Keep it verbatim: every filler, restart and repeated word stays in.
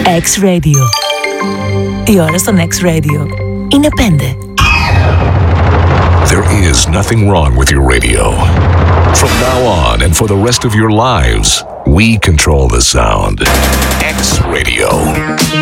X-Radio. Η ώρα στον X-Radio είναι πέντε. There is nothing wrong with your radio. From now on and for the rest of your lives, we control the sound. X-Radio.